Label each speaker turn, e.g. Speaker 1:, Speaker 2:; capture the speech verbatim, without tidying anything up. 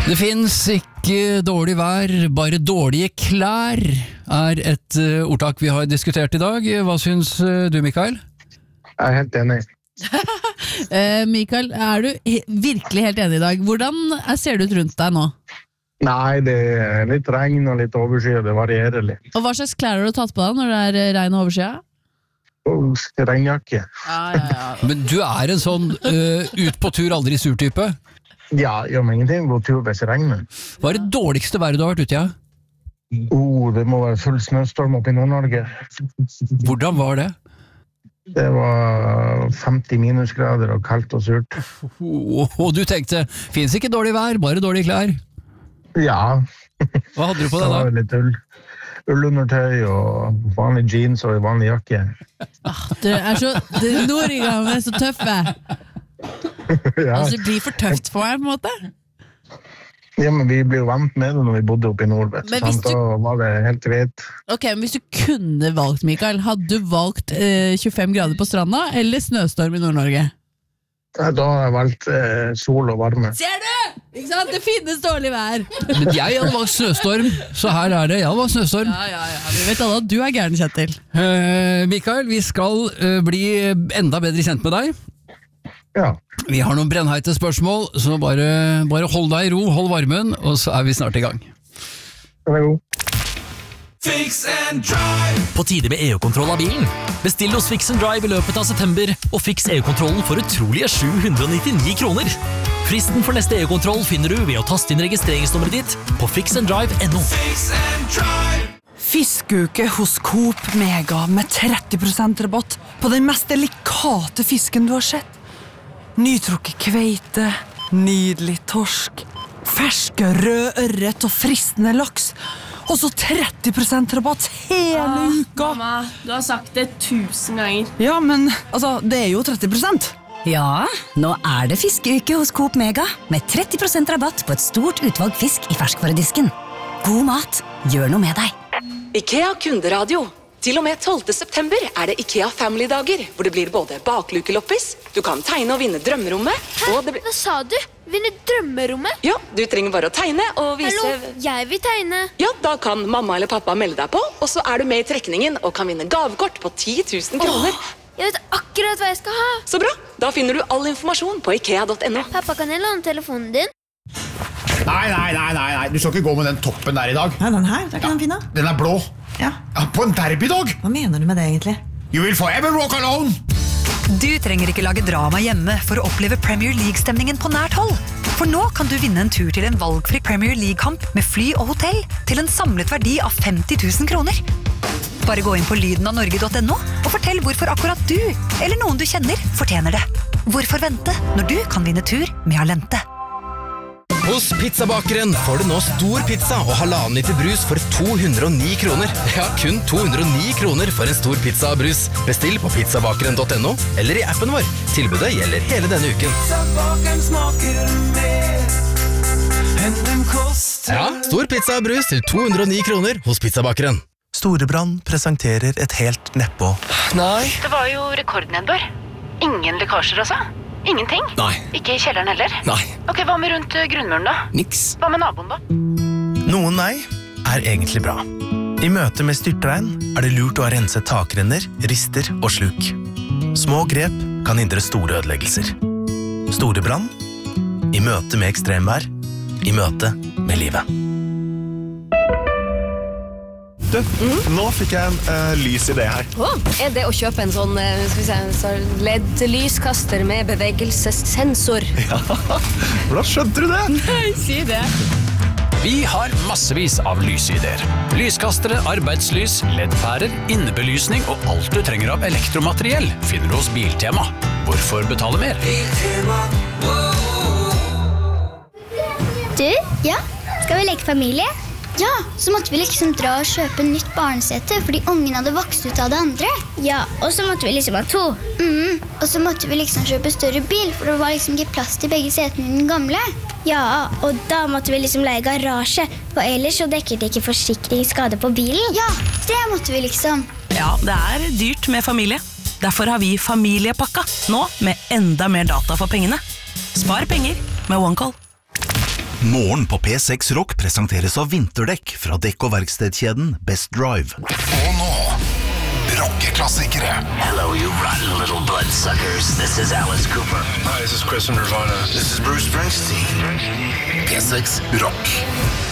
Speaker 1: Det finnes ikke dårlig vær, bare dårlige klær er et uh, ordtak vi har diskutert i dag. Hva syns uh, du, Mikael?
Speaker 2: Jeg er helt enig.
Speaker 3: uh, Mikael, er du he- virkelig helt enig i dag? Hvordan er, ser det ut rundt deg nå?
Speaker 2: Nei, det er litt regn og litt overskyet, det varierer litt.
Speaker 3: Og hva slags klær har du tatt på deg når det er uh, regn og overskyet?
Speaker 2: Og regnjakke.
Speaker 3: Ja, ja, ja.
Speaker 1: Men du er en sånn uh, ut på tur, aldri sur type.
Speaker 2: Ja, gjør meg ingenting, gå tur hvis det regner.
Speaker 1: Hva er det dårligste været du har vært ute i? Ja?
Speaker 2: Oh, det må være full snøstorm oppe i Nord-Norge.
Speaker 1: Hvordan var det?
Speaker 2: Det var femti minusgrader og kaldt og surt.
Speaker 1: Oh, og du tenkte, finnes ikke dårlig vær, bare dårlige klær.
Speaker 2: Ja.
Speaker 1: Hva hadde du på
Speaker 2: Det
Speaker 1: deg da?
Speaker 2: var litt ull. Ullundertøy og vanlig jeans og vanlig jakke.
Speaker 3: Ah, du er så, du, nordingene er så tøffe.
Speaker 2: Ja.
Speaker 3: Altså, det blir for tøft for meg på en måte.
Speaker 2: Ja, men vi ble jo vant med det når vi bodde oppe i nord.
Speaker 3: Men hvis
Speaker 2: sant?
Speaker 3: du-
Speaker 2: Da var det helt greit.
Speaker 3: Ok, men hvis du kunne valgt, Mikael, hadde du valgt eh, tjuefem grader på stranda eller snøstorm i Nord-Norge?
Speaker 2: Ja, Da har jeg valgt eh, sol og varme.
Speaker 3: Ser du? Ikke sant? Det finnes dårlig vær.
Speaker 1: Men jeg hadde valgt snøstorm, så her er det. Jeg hadde valgt snøstorm.
Speaker 3: Ja, ja, ja. Vi vet alle at du er gæren, Kjetil.
Speaker 1: Uh, Mikael, vi skal uh, bli enda bedre kjent med deg.
Speaker 2: Ja.
Speaker 1: Vi har noen brennheite spørsmål, så bare, bare hold deg i ro, hold varmen, og så er vi snart i gang.
Speaker 2: Den er god.
Speaker 4: Fix and Drive.
Speaker 5: På tide med E U-kontroll av bilen. Bestill hos Fix and Drive i løpet av september, og fiks E U-kontrollen for utrolige sju hundre og nittini kroner. Fristen for neste E U-kontroll finner du ved å taste inn registreringsnummeret ditt på fix and drive punktum no.
Speaker 4: Fix and Drive.
Speaker 6: Fiskeuke hos Coop Mega med tretti prosent rabatt på den mest delikate fisken du har sett. Nytrukket kveite, nydelig torsk, ferske rød ørret og fristende laks. Og så tretti prosent rabatt hele uka.
Speaker 7: Mamma, du har sagt det tusen ganger.
Speaker 6: Ja, men altså, det er jo tretti prosent.
Speaker 8: Ja, nå er det fiskeuke hos Coop Mega med tretti prosent rabatt på et stort utvalg fisk i ferskvaredisken. God mat, gjør noe med deg.
Speaker 9: IKEA kunderadio. Til og med tolvte september er det IKEA Family-dager, hvor det blir både baklukeloppis, du kan tegne og vinne drømmerommet, og det blir...
Speaker 10: Hva sa du? Vinne drømmerommet?
Speaker 9: Ja, du trenger bare å tegne og vise...
Speaker 10: Hallo, jeg vil tegne.
Speaker 9: Ja, da kan mamma eller pappa melde deg på, og så er du med i trekningen og kan vinne gavekort på ti tusen kroner.
Speaker 10: Åh, jeg vet akkurat hva jeg skal ha.
Speaker 9: Så bra, da finner du all informasjon på ikea punktum no.
Speaker 10: Pappa, kan jeg låne telefonen din?
Speaker 11: Nei, nei, nei, nei, nei, du skal ikke gå med den toppen der i dag.
Speaker 12: Nei, den her, det er ikke den fine.
Speaker 11: Den er blå.
Speaker 12: Ja.
Speaker 11: Ja, på en derbydag.
Speaker 12: Hva mener du med det egentlig?
Speaker 11: You will forever walk alone.
Speaker 13: Du trenger ikke lage drama hjemme for å oppleve Premier League-stemningen på nært hold. For nå kan du vinne en tur til en valgfri Premier League-kamp med fly og hotell til en samlet verdi av femti tusen kroner. Bare gå inn på lyden av norge punktum no og fortell hvorfor akkurat du, eller noen du kjenner, fortjener det. Hvorfor vente når du kan vinne tur med Alente?
Speaker 14: Hos Pizzabakeren får du nå stor pizza og halvannen liter brus for to hundre og ni kroner. Ja, kun to hundre og ni kroner for en stor pizza og brus. Bestill på pizzabakeren punktum no eller i appen vår. Tilbudet gjelder hele denne uken.
Speaker 4: Pizzabakeren smaker mer enn den koster.
Speaker 14: Ja, stor pizza og brus til to hundre og ni kroner hos Pizzabakeren.
Speaker 15: Storebrand presenterer et helt nedpå.
Speaker 14: Nei.
Speaker 16: Det var jo rekordnedbør. Ingen lekkasjer altså. Ingenting?
Speaker 14: Nei.
Speaker 16: Ikke i kjelleren heller?
Speaker 14: Nei.
Speaker 16: Ok, hva med rundt uh, grunnmuren da?
Speaker 14: Niks.
Speaker 16: Hva med naboen da?
Speaker 15: Noen nei er egentlig bra. I møte med styrtregn er det lurt å ha renset takrenner, rister og sluk. Små grep kan hindre store ødeleggelser. Storebrann. I møte med ekstremvær. I møte med livet.
Speaker 17: Du, mm. nå fikk jeg en uh, lys idé her.
Speaker 18: Oh, er det å kjøpe en sånn uh, skal vi se, så L E D-lyskaster med bevegelsessensor?
Speaker 17: Ja, hvordan skjønte du det?
Speaker 18: Nei, si det.
Speaker 5: Vi har massevis av lysideer. Lyskastere, arbeidslys, L E D-pærer, innebelysning og alt du trenger av elektromateriell finner du hos Biltema. Hvorfor betale mer?
Speaker 4: Biltema,
Speaker 10: Du, ja, skal vi leke familie? Ja, så måtte vi liksom dra og kjøpe nytt barnesete fordi ungen hadde vokst ut av det andre. Ja, og så måtte vi liksom ha to. Mm, og så måtte vi liksom kjøpe større bil, for det var liksom ikke plass til begge setene i den gamle. Ja, og da måtte vi liksom leie garasje, for ellers så dekket ikke forsikringsskade på bilen. Ja, det måtte vi liksom.
Speaker 19: Ja, det er dyrt med familie. Derfor har vi familiepakka, nå med enda mer data for pengene. Spar penger med OneCall.
Speaker 20: Morgen på P seks Rock presenteres av vinterdekk fra dekk- og verkstedkjeden Best Drive.
Speaker 21: Og nå, rockeklassikere.
Speaker 22: Hello, you rotten little bloodsuckers. This is Alice Cooper.
Speaker 21: Hi, this is Chris from Nirvana.
Speaker 22: This is Bruce Springsteen.
Speaker 21: P seks Rock.